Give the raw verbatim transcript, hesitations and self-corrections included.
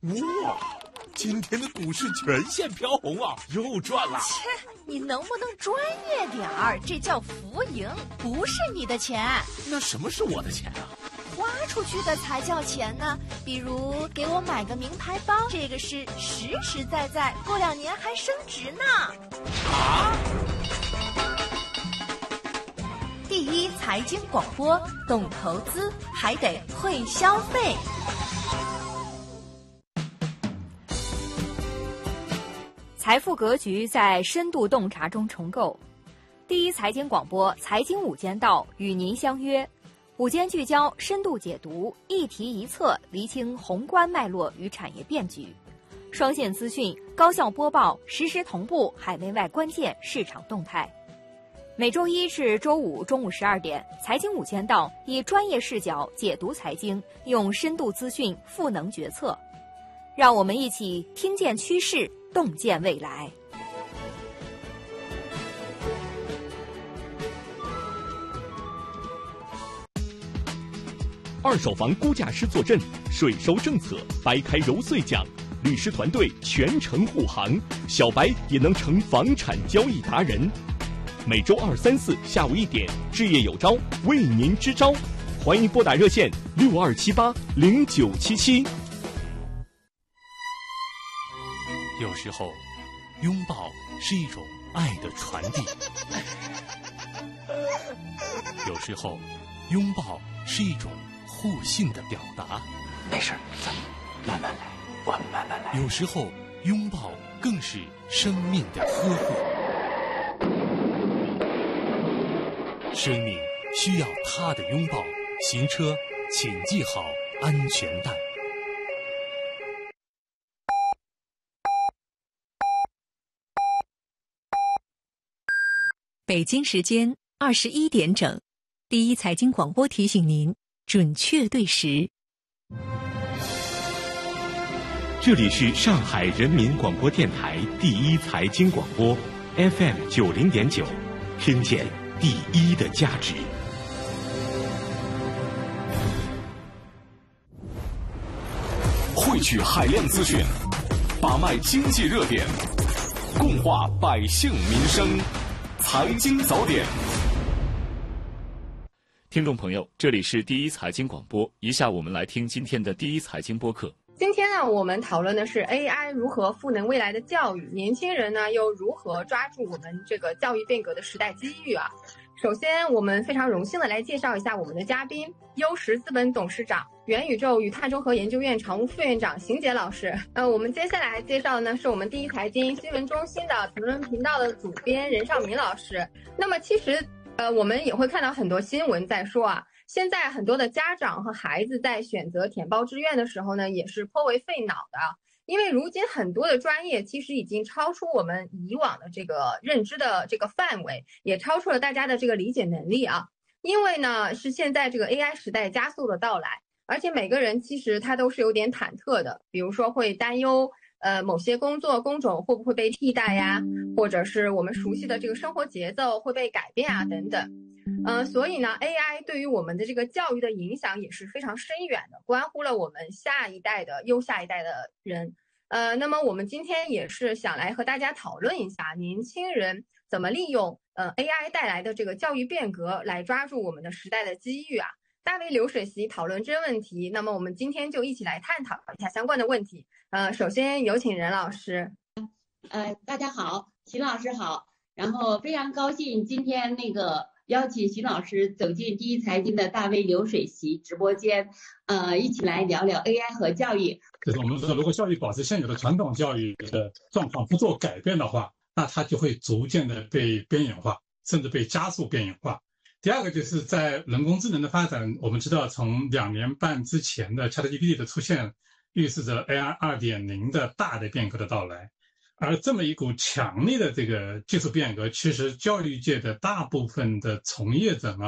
哇，今天的股市全线飘红啊，又赚了。 切，你能不能专业点儿？这叫浮盈，不是你的钱。 那什么是我的钱啊？ 花出去的才叫钱呢。比如给我买个名牌包，这个是实实在在，过两年还升值呢。 啊！ 第一财经广播，懂投资还得会消费。 财富格局在深度洞察中重构。第一财经广播财经午间道与您相约，午间聚焦，深度解读，一题一策，厘清宏观脉络与产业变局，双线资讯，高效播报，实时同步海内外关键市场动态。每周一至周五中午十二点，财经午间道以专业视角解读财经，用深度资讯赋能决策。让我们一起听见趋势，洞见未来。 二手房估价师坐镇，税收政策掰开揉碎讲，律师团队全程护航，小白也能成房产交易达人。每周二、三、四下午一点，置业有招为您支招，欢迎拨打热线六二七八零九七七。 有时候，拥抱是一种爱的传递；有时候，拥抱是一种互信的表达。 没事，咱们慢慢来，我们慢慢来。 有时候，拥抱更是生命的呵护。生命需要他的拥抱，行车请系好安全带。 北京时间二十一点整，第一财经广播提醒您准确对时。 这里是上海人民广播电台第一财经广播 F M 九零点九，听见第一的价值。 汇聚海量资讯，把脉经济热点，共话百姓民生。财经早点， 听众朋友，这里是第一财经广播，以下我们来听今天的第一财经播客。 今天呢，我们讨论的是 A I 如何赋能未来的教育，年轻人呢又如何抓住我们这个教育变革的时代机遇啊。首先，我们非常荣幸的来介绍一下我们的嘉宾，优石资本董事长、元宇宙与碳中和研究院常务副院长邢杰老师。呃，我们接下来介绍的呢是我们第一财经新闻中心的评论频道的主编任尚明老师。那么其实，呃，我们也会看到很多新闻在说啊，现在很多的家长和孩子在选择填报志愿的时候呢，也是颇为费脑的。因为如今很多的专业其实已经超出我们以往的这个认知的这个范围，也超出了大家的这个理解能力啊。因为呢，是现在这个 A I 时代加速的到来，而且每个人其实他都是有点忐忑的，比如说会担忧呃某些工作工种会不会被替代呀，或者是我们熟悉的这个生活节奏会被改变啊等等。呃，所以呢 A I 对于我们的这个教育的影响也是非常深远的，关乎了我们下一代的优下一代的人。呃，那么我们今天也是想来和大家讨论一下，年轻人怎么利用呃 A I 带来的这个教育变革来抓住我们的时代的机遇啊。大为流水席讨论真问题，那么我们今天就一起来探讨一下相关的问题。呃，首先有请任老师。 呃，大家好，邢老师好，然后非常高兴今天那个邀请邢老师走进第一财经的大 V 流水席直播间，呃，一起来聊聊 A I 和教育。 就是我们说，如果教育保持现有的传统教育的状况不做改变的话，那它就会逐渐的被边缘化，甚至被加速边缘化。第二个就是在人工智能的发展，我们知道从两年半之前的 ChatGPT 的出现，预示着 A I 二点零 的大的变革的到来。而这么一股强烈的这个技术变革，其实教育界的大部分的从业者呢，